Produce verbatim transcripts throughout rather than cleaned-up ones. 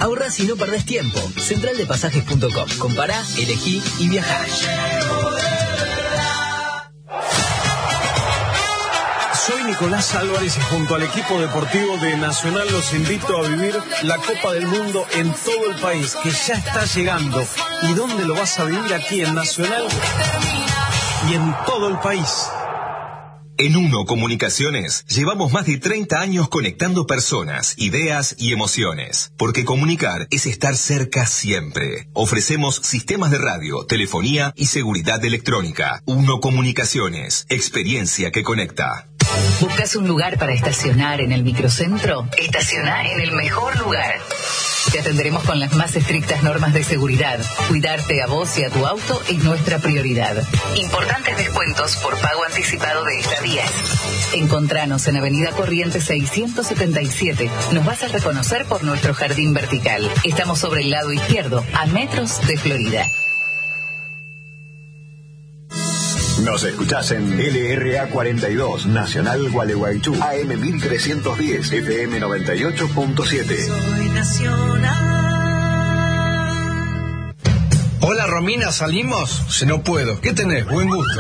Ahorrás y no perdés tiempo. central de pasajes punto com. Compará, elegí y viajá. Soy Nicolás Álvarez y junto al equipo deportivo de Nacional los invito a vivir la Copa del Mundo en todo el país, que ya está llegando. ¿Y dónde lo vas a vivir? Aquí en Nacional y en todo el país. En Uno Comunicaciones llevamos más de treinta años conectando personas, ideas y emociones. Porque comunicar es estar cerca siempre. Ofrecemos sistemas de radio, telefonía y seguridad electrónica. Uno Comunicaciones, experiencia que conecta. ¿Buscas un lugar para estacionar en el microcentro? Estaciona en el mejor lugar. Te atenderemos con las más estrictas normas de seguridad. Cuidarte a vos y a tu auto es nuestra prioridad. Importantes descuentos por pago anticipado de estadías. Encontranos en Avenida Corrientes seiscientos setenta y siete. Nos vas a reconocer por nuestro jardín vertical. Estamos sobre el lado izquierdo, a metros de Florida. Nos escuchás en L R A cuarenta y dos, Nacional Gualeguaychú, A M mil trescientos diez, F M noventa y ocho punto siete. Soy Nacional. Hola Romina, ¿salimos? Si no puedo. ¿Qué tenés? Buen gusto.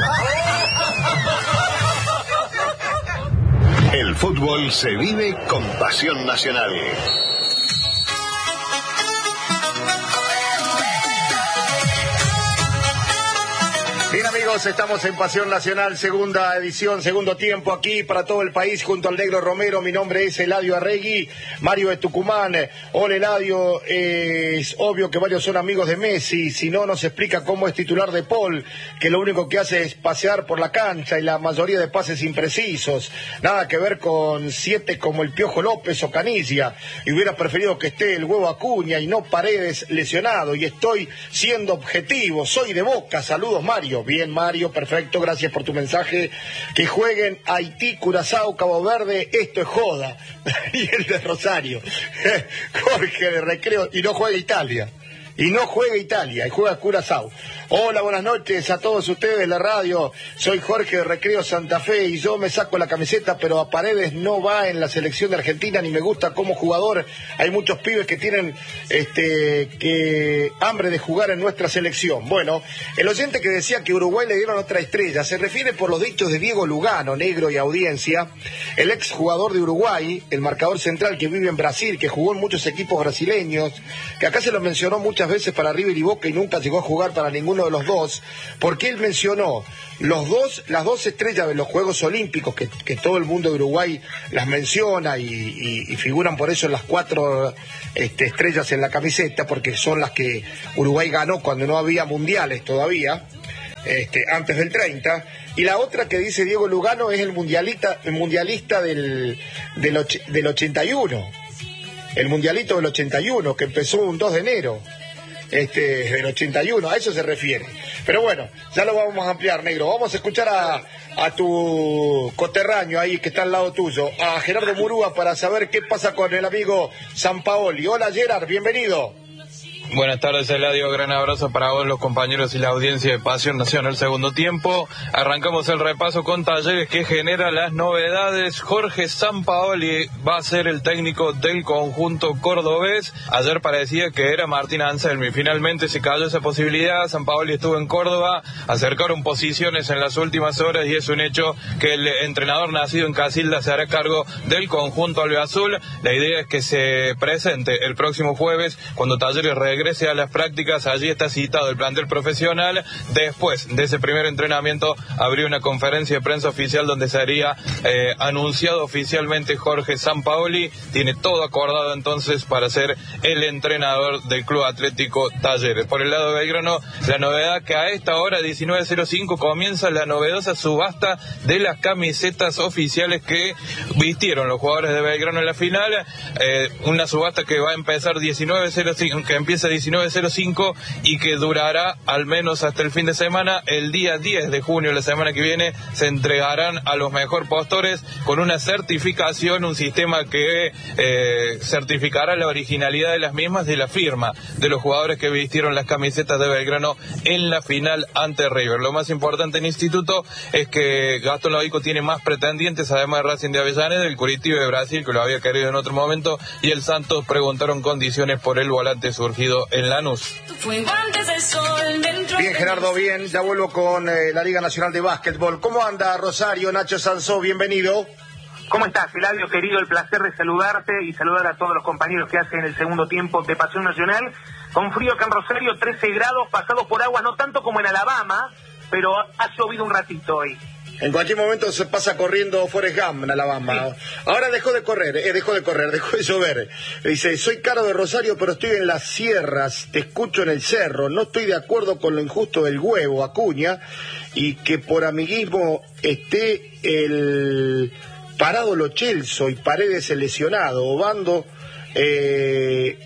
El fútbol se vive con pasión nacional. Bien amigos, estamos en Pasión Nacional, segunda edición, segundo tiempo aquí para todo el país junto al Negro Romero. Mi nombre es Eladio Arregui, Mario de Tucumán. Hola Eladio, eh, es obvio que varios son amigos de Messi, si no nos explica cómo es titular de Paul, que lo único que hace es pasear por la cancha y la mayoría de pases imprecisos. Nada que ver con siete como el Piojo López o Canilla. Y hubiera preferido que esté el Huevo Acuña y no Paredes lesionado. Y estoy siendo objetivo, soy de Boca. Saludos Mario. Bien, Mario, perfecto, gracias por tu mensaje. Que jueguen Haití, Curazao, Cabo Verde, esto es joda. Y el de Rosario. Jorge de Recreo, y no juega Italia. Y no juega Italia, y juega Curazao. Hola, buenas noches a todos ustedes de la radio. Soy Jorge de Recreo Santa Fe y yo me saco la camiseta, pero a Paredes no va en la selección de Argentina, ni me gusta como jugador. Hay muchos pibes que tienen este que hambre de jugar en nuestra selección. Bueno, el oyente que decía que Uruguay le dieron otra estrella se refiere por los dichos de Diego Lugano, Negro y audiencia, el ex jugador de Uruguay, el marcador central que vive en Brasil, que jugó en muchos equipos brasileños, que acá se lo mencionó muchas veces para River y Boca y nunca llegó a jugar para ninguno de los dos, porque él mencionó los dos, las dos estrellas de los Juegos Olímpicos que, que todo el mundo de Uruguay las menciona y, y, y figuran por eso en las cuatro este, estrellas en la camiseta, porque son las que Uruguay ganó cuando no había mundiales todavía, este, antes del treinta. Y la otra que dice Diego Lugano es el mundialista, el mundialista del, del, och, del ochenta y uno, el mundialito del ochenta y uno, que empezó un dos de enero. Este, del ochenta y uno, a eso se refiere. Pero bueno, ya lo vamos a ampliar, Negro. Vamos a escuchar a, a tu coterráneo ahí que está al lado tuyo, a Gerardo Murúa, para saber qué pasa con el amigo Sampaoli. Hola Gerard, bienvenido. Buenas tardes, Eladio, gran abrazo para vos, los compañeros y la audiencia de Pasión Nacional. Segundo tiempo, arrancamos el repaso con Talleres, que genera las novedades. Jorge Sampaoli va a ser el técnico del conjunto cordobés. Ayer parecía que era Martín Anselmi, finalmente se cayó esa posibilidad. Sampaoli estuvo en Córdoba, acercaron posiciones en las últimas horas y es un hecho que el entrenador nacido en Casilda se hará cargo del conjunto albiazul. La idea es que se presente el próximo jueves cuando Talleres regrese regrese a las prácticas. Allí está citado el plantel profesional. Después de ese primer entrenamiento habría una conferencia de prensa oficial donde sería eh, anunciado oficialmente Jorge Sampaoli. Tiene todo acordado entonces para ser el entrenador del Club Atlético Talleres. Por el lado de Belgrano, la novedad que a esta hora, diecinueve cero cinco, comienza la novedosa subasta de las camisetas oficiales que vistieron los jugadores de Belgrano en la final. Eh, una subasta que va a empezar diecinueve cero cinco, que empieza once diecinueve cero cinco y que durará al menos hasta el fin de semana. El día diez de junio, la semana que viene, se entregarán a los mejor postores con una certificación, un sistema que eh, certificará la originalidad de las mismas y la firma de los jugadores que vistieron las camisetas de Belgrano en la final ante River. Lo más importante en el instituto es que Gastón Lodico tiene más pretendientes, además de Racing de Avellaneda, el Curitiba de Brasil, que lo había querido en otro momento, y el Santos preguntaron condiciones por el volante surgido en Lanús. Bien, Gerardo, bien. Ya vuelvo con eh, la Liga Nacional de Básquetbol. ¿Cómo anda, Rosario? Nacho Sansó, bienvenido. ¿Cómo estás, Eladio, querido? El placer de saludarte y saludar a todos los compañeros que hacen el segundo tiempo de Pasión Nacional. Con frío acá en Rosario, trece grados, pasado por agua, no tanto como en Alabama, pero ha llovido un ratito hoy. En cualquier momento se pasa corriendo Forrest Gump en Alabama. Sí. Ahora dejó de correr, eh, dejó de correr, dejó de llover. Dice, soy Caro de Rosario, pero estoy en las sierras, te escucho en el cerro. No estoy de acuerdo con lo injusto del huevo, Acuña, y que por amiguismo esté el parado Lo Celso y Paredes el lesionado. Obando, eh,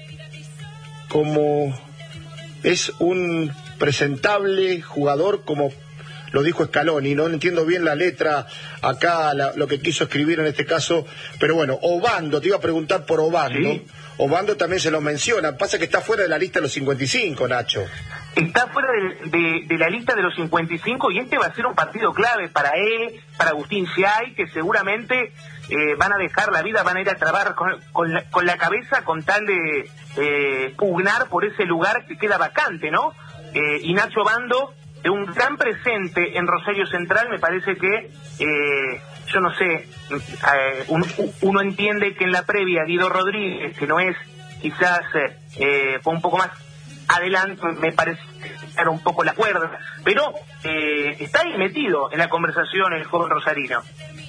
como es un presentable jugador, como lo dijo Scaloni. No entiendo bien la letra acá, la, lo que quiso escribir en este caso, pero bueno, Obando, te iba a preguntar por Obando. ¿Sí? Obando también se lo menciona, pasa que está fuera de la lista de los cincuenta y cinco, Nacho. Está fuera de, de, de la lista de los cincuenta y cinco y este va a ser un partido clave para él, para Agustín Giai, que seguramente eh, van a dejar la vida, van a ir a trabar con, con, la, con la cabeza con tal de eh, pugnar por ese lugar que queda vacante, ¿no? Eh, y Nacho Obando, de un gran presente en Rosario Central, me parece que, eh, yo no sé, eh, un, uno entiende que en la previa Guido Rodríguez, que no es quizás, eh, fue un poco más adelante, me parece que era un poco la cuerda, pero eh, está ahí metido en la conversación el joven rosarino.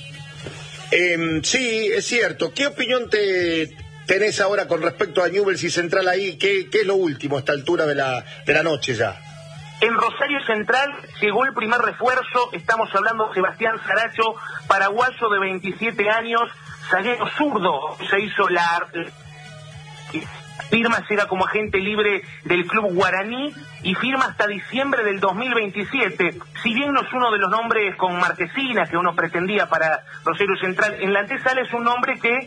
Eh, sí, es cierto. ¿Qué opinión te tenés ahora con respecto a Newell's y Central ahí? ¿Qué, qué es lo último a esta altura de la, de la noche ya? En Rosario Central llegó el primer refuerzo, estamos hablando de Sebastián Saracho, paraguayo de veintisiete años, zaguero zurdo, se hizo la... Firma llega como agente libre del club guaraní y firma hasta diciembre del dos mil veintisiete. Si bien no es uno de los nombres con marquesina que uno pretendía para Rosario Central, en la antesala es un nombre que,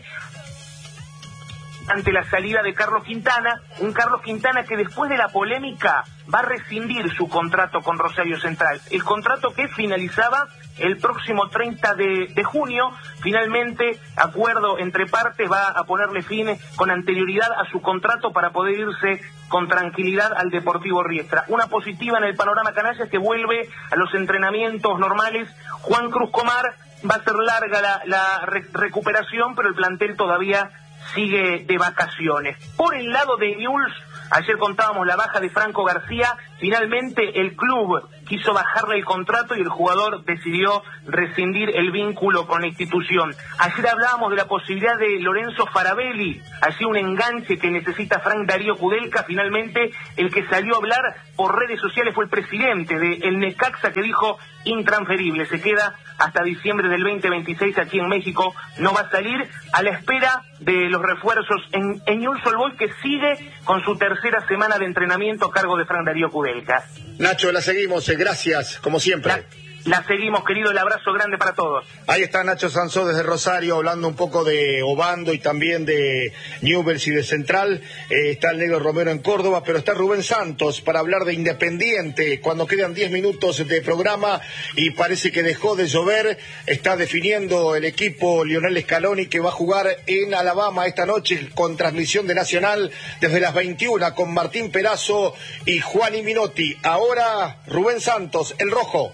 ante la salida de Carlos Quintana, un Carlos Quintana que después de la polémica va a rescindir su contrato con Rosario Central. El contrato que finalizaba el próximo treinta de junio, finalmente, acuerdo entre partes, va a ponerle fin con anterioridad a su contrato para poder irse con tranquilidad al Deportivo Riestra. Una positiva en el panorama canalla es que vuelve a los entrenamientos normales Juan Cruz Comar. Va a ser larga la, la re- recuperación, pero el plantel todavía sigue de vacaciones. Por el lado de Newell's, ayer contábamos la baja de Franco García, finalmente el club quiso bajarle el contrato y el jugador decidió rescindir el vínculo con la institución. Ayer hablábamos de la posibilidad de Lorenzo Farabelli, así un enganche que necesita Frank Darío Kudelka. Finalmente el que salió a hablar por redes sociales fue el presidente de el Necaxa, que dijo intransferible, se queda hasta diciembre del veinte veintiséis aquí en México, no va a salir, a la espera de los refuerzos en, en Newell's Old Boys, que sigue con su tercera semana de entrenamiento a cargo de Frank Darío Kudelka. Nacho, la seguimos, eh, gracias, como siempre. La... La seguimos, querido, el abrazo grande para todos. Ahí está Nacho Sansó desde Rosario, hablando un poco de Obando y también de Newell's y de Central. Eh, está el Negro Romero en Córdoba, pero está Rubén Santos para hablar de Independiente. Cuando quedan diez minutos de programa y parece que dejó de llover, está definiendo el equipo Lionel Scaloni, que va a jugar en Alabama esta noche con transmisión de Nacional desde las veintiuna con Martín Perazo y Juan Minotti. Ahora Rubén Santos, el rojo.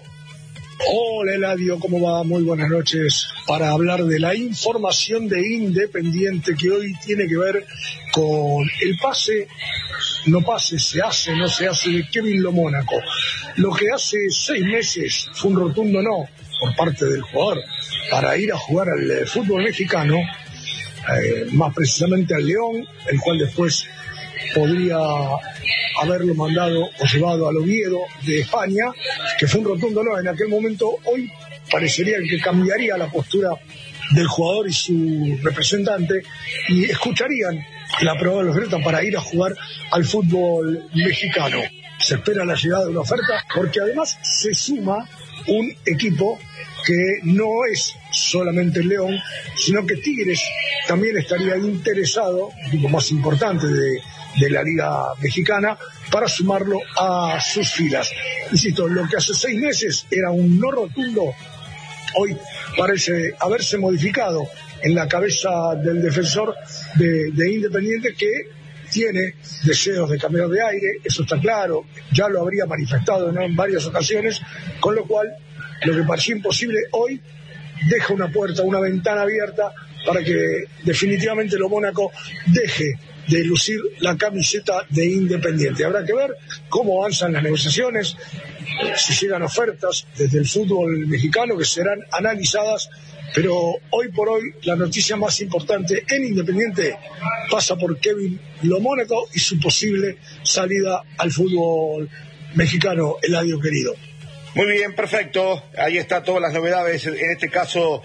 Hola Eladio, ¿cómo va? Muy buenas noches. Para hablar de la información de Independiente, que hoy tiene que ver con el pase, no pase, se hace, no se hace, de Kevin Lo Mónaco. Lo que hace seis meses fue un rotundo no por parte del jugador para ir a jugar al eh, fútbol mexicano, eh, más precisamente al León, el cual después podría haberlo mandado o llevado al Oviedo de España, que fue un rotundo no en aquel momento. Hoy parecería que cambiaría la postura del jugador y su representante y escucharían la probable oferta para ir a jugar al fútbol mexicano. Se espera la llegada de una oferta porque además se suma un equipo que no es solamente el León, sino que Tigres también estaría interesado, el equipo más importante de, de la Liga Mexicana, para sumarlo a sus filas. Insisto, lo que hace seis meses era un no rotundo, hoy parece haberse modificado en la cabeza del defensor de, de Independiente, que tiene deseos de cambiar de aire, eso está claro, ya lo habría manifestado, ¿no?, en varias ocasiones, con lo cual lo que parecía imposible hoy deja una puerta, una ventana abierta para que definitivamente lo Mónaco deje de lucir la camiseta de Independiente. Habrá que ver cómo avanzan las negociaciones, si llegan ofertas desde el fútbol mexicano que serán analizadas, pero hoy por hoy la noticia más importante en Independiente pasa por Kevin Lo Mónaco y su posible salida al fútbol mexicano, Eladio querido. Muy bien, perfecto. Ahí está todas las novedades, en este caso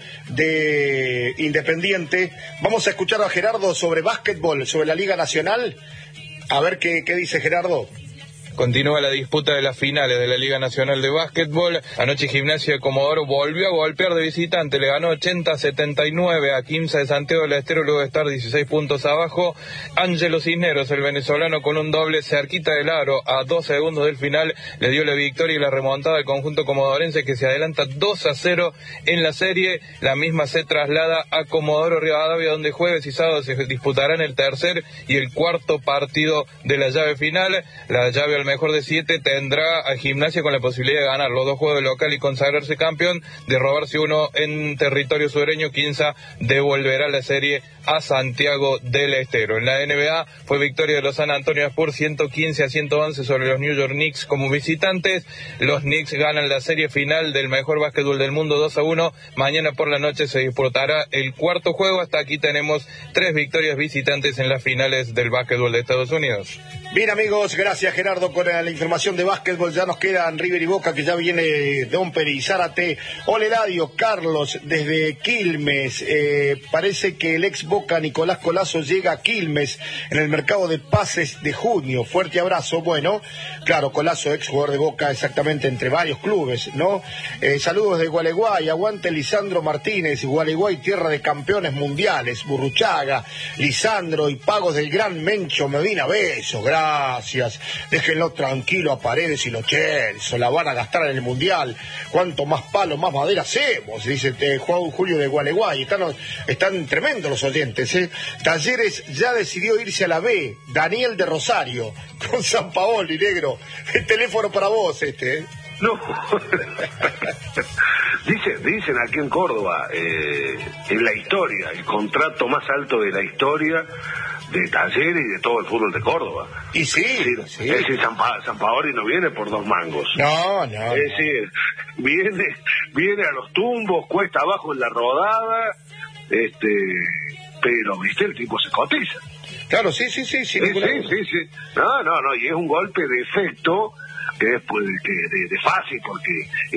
de Independiente. Vamos a escuchar a Gerardo sobre básquetbol, sobre la Liga Nacional. A ver qué, qué dice Gerardo. Continúa la disputa de las finales de la Liga Nacional de Básquetbol. Anoche Gimnasia de Comodoro volvió a golpear de visitante, le ganó ochenta a setenta y nueve a Quimsa de Santiago del Estero luego de estar dieciséis puntos abajo. Ángelo Cisneros, el venezolano, con un doble cerquita del aro a dos segundos del final, le dio la victoria y la remontada al conjunto comodorense, que se adelanta dos a cero en la serie. La misma se traslada a Comodoro Rivadavia, donde jueves y sábado se disputarán el tercer y el cuarto partido de la llave final. La llave al mejor de siete tendrá a Gimnasia con la posibilidad de ganar los dos juegos de local y consagrarse campeón. De robarse uno en territorio sureño, Quimsa devolverá la serie a Santiago del Estero. En la N B A fue victoria de los San Antonio Spurs ciento quince a ciento once sobre los New York Knicks como visitantes. Los Knicks ganan la serie final del mejor básquetbol del mundo dos a uno. Mañana por la noche se disputará el cuarto juego. Hasta aquí tenemos tres victorias visitantes en las finales del básquetbol de Estados Unidos. Bien, amigos, gracias Gerardo con la información de básquetbol. Ya nos quedan River y Boca, que ya viene Domper y Zárate. Hola Eladio, Carlos desde Quilmes. Eh, parece que el ex Boca Nicolás Colazo llega a Quilmes en el mercado de pases de junio. Fuerte abrazo. Bueno, claro, Colazo, ex jugador de Boca, exactamente, entre varios clubes, ¿no? Eh, saludos de Gualeguay, aguante Lisandro Martínez, Gualeguay, tierra de campeones mundiales, Burruchaga, Lisandro y Pagos del gran Mencho Medina, besos, gracias. Déjenlo tranquilo a Paredes y los Chelsea, la van a gastar en el mundial. Cuanto más palo, más madera hacemos, dice eh, Juan Julio de Gualeguay. Están, están tremendos los oyentes, ¿eh? Talleres ya decidió irse a la B, Daniel de Rosario, con San Paoli, negro. El teléfono para vos este, ¿eh? No. Dicen, dicen aquí en Córdoba, eh, en la historia, el contrato más alto de la historia de Talleres y de todo el fútbol de Córdoba. Y sí, es decir, sí. Es decir, San, pa San Paoli no viene por dos mangos. No, no. Es decir, viene, viene a los tumbos, cuesta abajo en la rodada, este, pero viste, el tipo se cotiza. Claro, sí, sí, sí, sí. Sí, sí, sí, sí. No, no, no, y es un golpe de efecto que es pues, que de, de fácil, porque